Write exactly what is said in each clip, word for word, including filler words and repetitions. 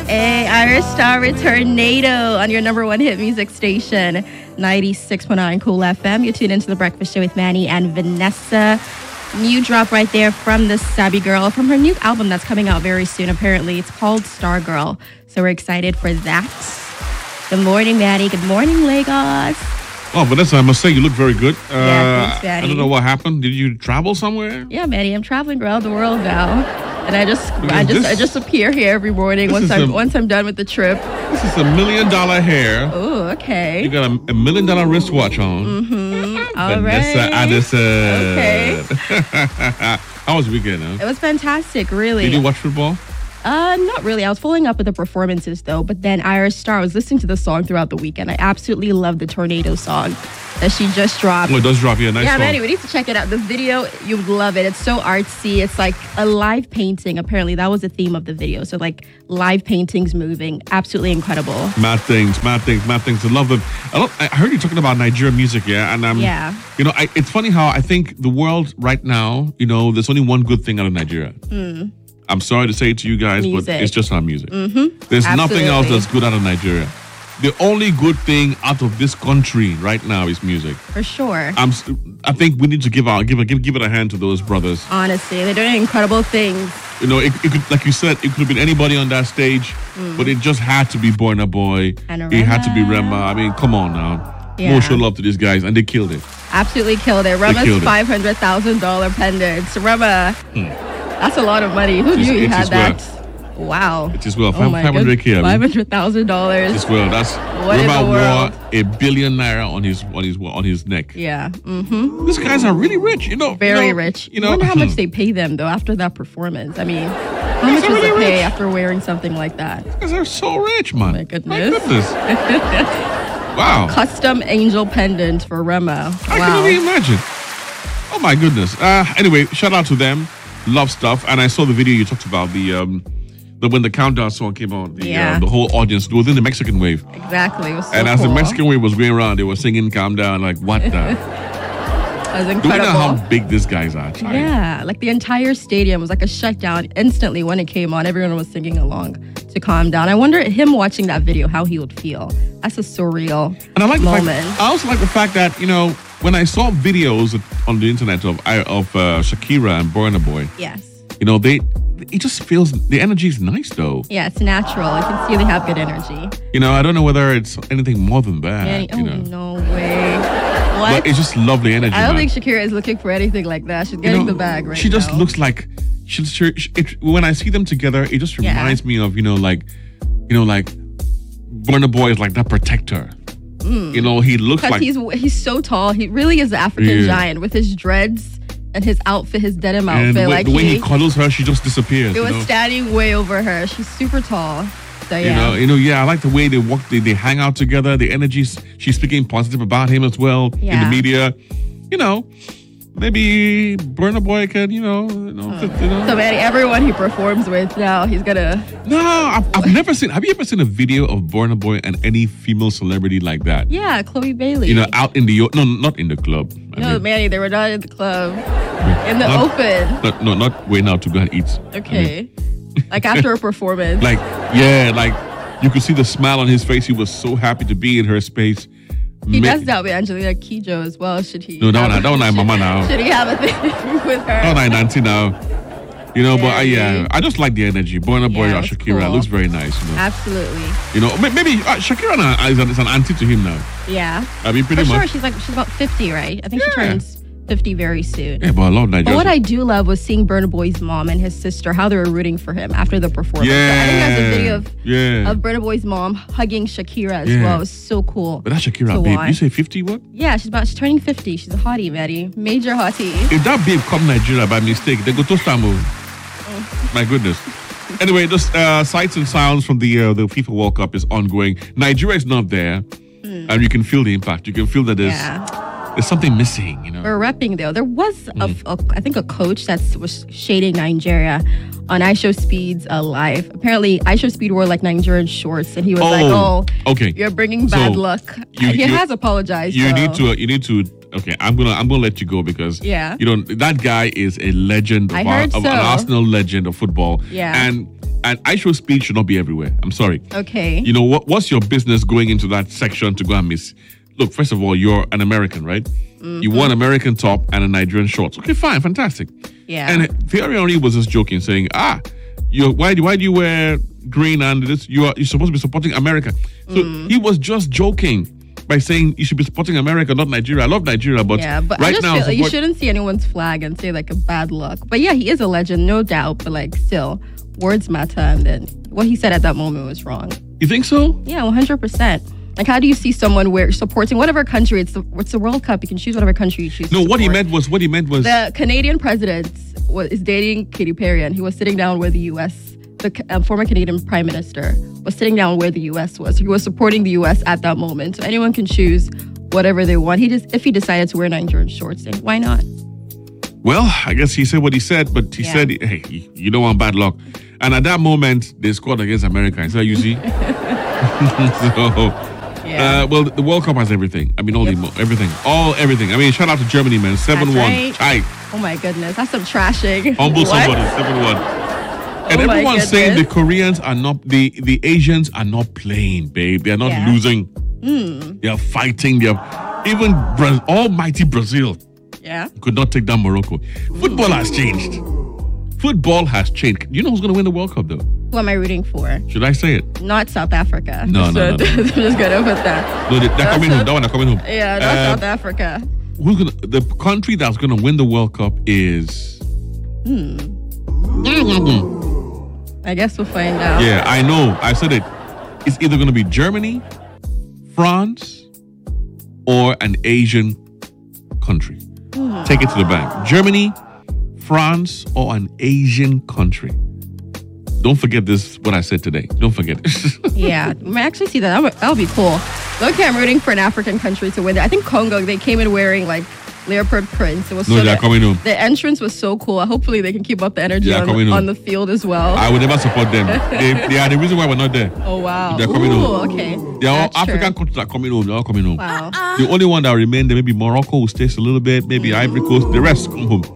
Hey, Irish Star with Tornado on your number one hit music station, ninety-six point nine Cool F M. You tune into The Breakfast Show with Manny and Vanessa. New drop right there from the Sabi Girl from her new album that's coming out very soon, apparently. It's called Star Girl. So we're excited for that. Good morning, Manny. Good morning, Lagos. Oh, Vanessa, I must say you look very good. Uh, yeah, thanks, Manny. I don't know what happened. Did you travel somewhere? Yeah, Manny, I'm traveling around the world now. And I just Because I just this- I just appear here every morning This once is I'm a- once I'm done with the trip. This is a million dollar hair. Oh, okay. You got a, a million dollar wristwatch on. Mm-hmm. All Vanessa right. Addison. Okay. How was the weekend, huh? It was fantastic, really. Did you watch football? Uh, not really. I was following up with the performances, though. But then Irish Star, I was listening to the song throughout the weekend. I absolutely love the Tornado song that she just dropped. Oh, it does drop you a nice yeah, song. man, we need to check it out. The video, you would love it. It's so artsy. It's like a live painting. Apparently, that was the theme of the video. So, like, live paintings moving. Absolutely incredible. Mad things, mad things, mad things. I love them. I, love, I heard you talking about Nigerian music, yeah? And um, Yeah. You know, I, it's funny how I think the world right now, you know, there's only one good thing out of Nigeria. Mm. I'm sorry to say it to you guys, Music. but it's just our music. Mm-hmm. There's nothing else Absolutely. that's good out of Nigeria. The only good thing out of this country right now is music. For sure. I'm. s- I think we need to give out, give, a- give, give it a hand to those brothers. Honestly, they're doing incredible things. You know, it, it could, like you said, it could have been anybody on that stage, but it just had to be Burna Boy. And It had to be Rema. Rema. I mean, come on now. Yeah. More show love to these guys, and they killed it. Absolutely killed it. Rema's killed it. five hundred thousand dollars pendants. Rema, that's a lot of money. Who It is- knew you it had is that? Wow. It is well, Oh my five hundred K. I mean. five hundred thousand dollars. As well, that's What in Rema the world? wore a billion naira on his on his on his neck. Yeah. Mm-hmm. These guys are really rich, you know. Very you know, rich. You know, I wonder how much they pay them, though, after that performance. I mean, how much they're does it really pay rich. after wearing something like that? Because they're so rich, man. My goodness. My goodness. Wow. Custom angel pendant for Rema. I Wow. can only imagine. Oh my goodness. Uh, anyway, shout out to them. Love stuff. And I saw the video you talked about the um, the when the countdown song came on. The Yeah. uh, the whole audience was in the Mexican wave, Exactly. It was so and as the cool. Mexican wave was going around, they were singing "Calm Down." Like what the? It was Do we incredible. know how big these guys are? Child? Yeah, like the entire stadium was like a shutdown instantly when it came on. Everyone was singing along to calm down. I wonder him watching that video how he would feel. That's a surreal And I like the moment. fact, I also like the fact that you know when I saw videos on the internet of of uh, Shakira and Burna Boy, Yes. you know they it just feels the energy is nice though. Yeah, it's natural. You can see they have good energy. You know I don't know whether it's anything more than that. Yeah, oh, you know, no way. What? but it's just lovely energy. I don't man. think Shakira is looking for anything like that. She's You getting know, the bag right She just now. looks like she, she, she- it, when I see them together, it just Yeah. reminds me of you know like you know like Burna Boy is like that protector. You know he looks Because like he's he's so tall. He really is the African Yeah. giant with his dreads and his outfit, his denim outfit. and the way, like the way he, he cuddles her, she just disappears. it you was know? standing way over her. She's super tall. So yeah. You know, you know, yeah, I like the way they walk, they, they hang out together. The energy, she's speaking positive about him as well in the Yeah. media. You know, maybe Burna Boy could, you know, you know, you know. So man, everyone he performs with now, he's gonna. No, I've, I've never seen. Have you ever seen a video of Burna Boy and any female celebrity like that? Yeah, Chloe Bailey. You know, out in the o- no, not in the club. I no, mean, Manny, they were not in the club, in the not- open. Not, no, not way out to go and eat. I mean, Okay, like after a performance. like yeah, like you could see the smile on his face. He was so happy to be in her space. he Ma- does that with Angelina Kidjo as well. Should he? No, that one, have- that one, I'm should- mama now. Should he have a thing with her? Oh, nine ninety now. You know, but uh, Yeah, yeah, yeah. I just like the energy. Burna Boy Yeah, or it's Shakira cool. looks very nice. You know, Absolutely. you know, may- maybe uh, Shakira now is an, is an auntie to him now. Yeah. I mean, pretty For sure, much. she's like she's about fifty, right? I think she Yeah. turns fifty very soon. Yeah, but I love Nigeria. But what I do love was seeing Burna Boy's mom and his sister, how they were rooting for him after the performance. So I think there's a video of, yeah. of Burna Boy's mom hugging Shakira as Yeah. well. It was so cool. But that's Shakira, to babe. watch. You say fifty? What? Yeah, she's about she's turning fifty. She's a hottie, Maddie. Major hottie. If that babe come Nigeria by mistake, they go to Istanbul. Oh. My goodness. Anyway, just uh, sights and sounds from the uh, the FIFA World Cup is ongoing. Nigeria is not there, and you can feel the impact. You can feel that there's Yeah. there's something missing. You know. We're repping though. There was a, Mm. a I think a coach that was shading Nigeria on I Show Speed's uh, live. Apparently, I Show Speed wore like Nigerian shorts, and he was like, Oh, "Oh, okay. you're bringing So, bad luck." you- he you- has apologized. You so. need to. You need to. Okay, I'm gonna. I'm gonna let you go because. Yeah. You know that guy is a legend. Of, I our, heard of so. an Arsenal legend of football. Yeah. And And Aisho's speech should not be everywhere. I'm sorry. Okay. You know, what? what's your business going into that section to go and miss? Look, first of all, you're an American, right? Mm-hmm. You want American top and a Nigerian shorts. Okay, fine, fantastic. Yeah. And Thierry Henry was just joking, saying, ah, you why do why do you wear green and this? You are you're supposed to be supporting America. So Mm. he was just joking by saying you should be supporting America, not Nigeria. I love Nigeria, but, yeah, but right I just now feel like you support- shouldn't see anyone's flag and say like a bad luck. But yeah, he is a legend, no doubt. But like still, words matter, and then what he said at that moment was wrong. You think so? Yeah, one hundred percent. Like, how do you see someone where supporting whatever country? It's the it's the World Cup. You can choose whatever country you choose. No, to what he support. meant was what he meant was The Canadian president was is dating Katy Perry, and he was sitting down where the U S the uh, former Canadian Prime Minister was sitting down where the U S was. He was supporting the U S at that moment. So anyone can choose whatever they want. He just if he decided to wear Nigerian shorts, then why not? Well, I guess he said what he said, but he Yeah. said, hey, you don't want bad luck. And at that moment, they scored against America. Is that you see? so, Yeah. uh, well, the World Cup has everything. I mean, all Yep. the everything. All everything. I mean, shout out to Germany, man. seven one. right. Chai. Oh my goodness, that's some trashing. Humble What? somebody. seven one. And Oh my everyone's saying the goodness. Koreans are not, the, the Asians are not playing, babe. They are not Yeah. Hmm. losing. They are fighting. They are, even Bra- almighty Brazil Yeah. could not take down Morocco. Football has changed. Football has changed. Do you know who's going to win the World Cup, though? Who am I rooting for? Should I say it? Not South Africa. No, no, no, no. I'm just gonna put that. No, they, they're That's coming a- home. That one, they're coming home. Yeah, not Uh, South Africa. Who's gonna, the country that's going to win the World Cup is. I guess we'll find out. Yeah, I know. I said it. It's either going to be Germany, France, or an Asian country. Take it to the bank. Germany, France, or an Asian country. Don't forget this, what I said today. Don't forget it. Yeah, we might actually see that. That would, that would be cool. Okay, I'm rooting for an African country to win. I think Congo, they came in wearing like leopard prints. It was No, so they're the, coming home. the entrance was so cool. Hopefully they can keep up the energy They're on, coming home. on the field as well. I would never support them. They, they are the reason why we're not there. oh wow. They're coming Ooh, home. okay. They're all That's African true. countries are coming home. They're all coming home. Wow. The only one that will remain there, maybe Morocco, who stays a little bit, maybe Ivory Coast. The rest come home.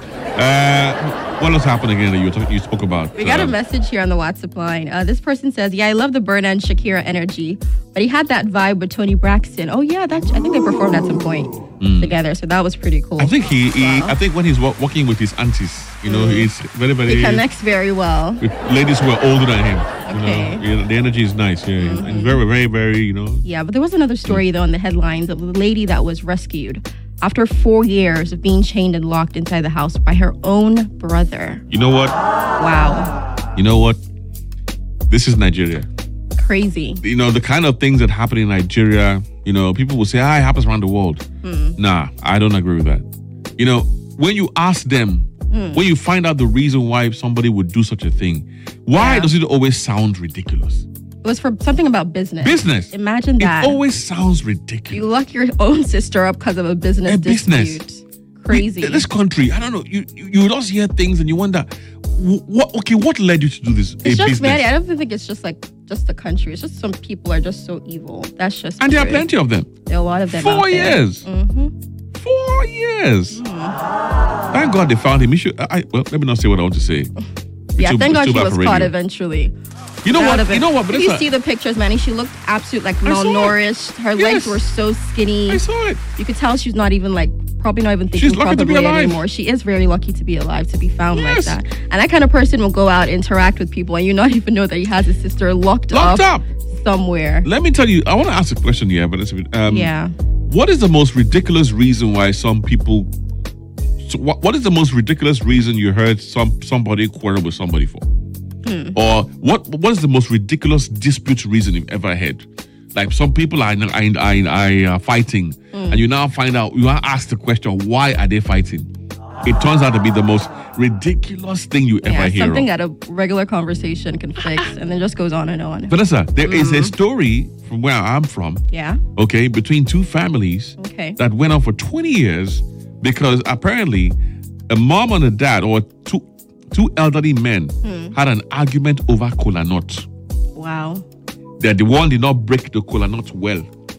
Uh, what else happened again that you, talk, you spoke about? We got a Um, message here on the WhatsApp line. Uh, this person says, "Yeah, I love the Burna and Shakira energy, but he had that vibe with Tony Braxton. Oh yeah, that I think they performed at some point together, so that was pretty cool. I think he, he I think when he's wo- working with his aunties, you know, he's very, very. he connects very well. With ladies who are older than him. Okay. You know, yeah, the energy is nice. Yeah, and very, very, very, you know. Yeah, but there was another story though in the headlines of the lady that was rescued after four years of being chained and locked inside the house by her own brother. You know what? Wow, You know what? This is Nigeria. crazy. You know, the kind of things that happen in Nigeria, you know, people will say, ah, it happens around the world. Nah, I don't agree with that. You know, when you ask them, when you find out the reason why somebody would do such a thing, why Yeah. does it always sound ridiculous? It was for something about business. Business. Imagine that. It always sounds you ridiculous. lock your own sister up because of a business A business. dispute. Crazy. We- This country, I don't know, you, you you just hear things and you wonder, wh- what? Okay, what led you to do this? It's a just business? Maddie. I don't think it's just like just the country. It's just some people are just so evil. That's just And there are true. plenty of them. There are a lot of them. Four out there. years. Mm-hmm. Four years. Thank God they found him. He should, I, well, let me not say what I want to say. It's Yeah, too- thank it's God too she bad was for caught radio. eventually. You know Out what? of it. You know what? But If you it's see a- the pictures, Manny, she looked absolute like I saw it. malnourished. Her legs Yes. were so skinny. I saw it. You could tell she's not even like probably not even thinking She's lucky to be probably alive. anymore. She is very lucky to be alive, to be found Yes. like that. And that kind of person will go out, interact with people, and you not even know that he has his sister locked, Locked up. somewhere. Let me tell you, I want to ask a question here, but it's a bit, um, Yeah. what is the most ridiculous reason why some people? So what, what is the most ridiculous reason you heard some somebody quarrel with somebody for? Hmm. Or what? What is the most ridiculous dispute reason you've ever heard? Like some people are are, are, are uh, fighting, Hmm. and you now find out you are asked the question, why are they fighting? It turns out to be the most ridiculous thing you ever Yeah, hear something of. that a regular conversation can fix, and then just goes on and on. Vanessa, there is Mm-hmm. a story from where I'm from, Yeah. okay, between two families Okay. that went on for twenty years because apparently a mom and a dad or two two elderly men Hmm. had an argument over cola nut. Wow. That the one did not break the cola nut well.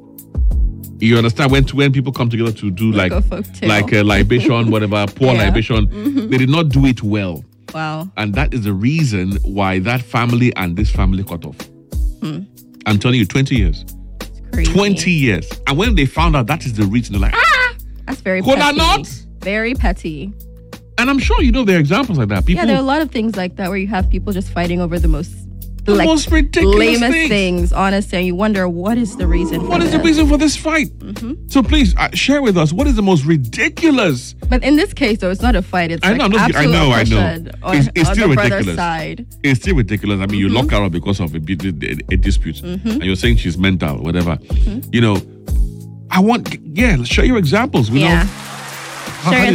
You understand when when people come together to do like Like a folk tale. like a libation, whatever, pour Yeah. libation, they did not do it well. Wow. And that is the reason why that family and this family cut off. Hmm. I'm telling you, twenty years. It's crazy. twenty years. And when they found out that is the reason, they're like, ah! That's very Could I petty. not? Very petty. And I'm sure you know there are examples like that. People, Yeah, there are a lot of things like that where you have people just fighting over the most, the like, most ridiculous lamest things. things, honestly, and you wonder what is the reason for What is the this? reason for this fight? Mm-hmm. So please uh, share with us what is the most ridiculous. But in this case, though, it's not a fight. It's I like know, I'm not- I absolute know, I know. oppression On, It's- it's on still the brother's ridiculous. side. It's still ridiculous. I mean, you Mm-hmm. lock her up because of a, a, a dispute, Mm-hmm. and you're saying she's mental, whatever. Mm-hmm. You know, I want, yeah, share your examples. We Yeah. know. How Share can your it-